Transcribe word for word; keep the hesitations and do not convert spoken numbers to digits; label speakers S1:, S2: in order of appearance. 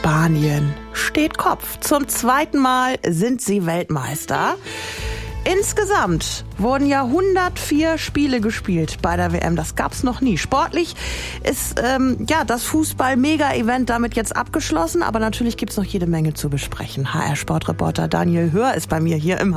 S1: Spanien steht Kopf. Zum zweiten Mal sind sie Weltmeister. Insgesamt wurden ja hundertvier Spiele gespielt bei der W M. Das gab's noch nie. Sportlich ist ähm, ja das Fußball-Mega-Event damit jetzt abgeschlossen. Aber natürlich gibt's noch jede Menge zu besprechen. H R-Sportreporter Daniel Hör ist bei mir hier im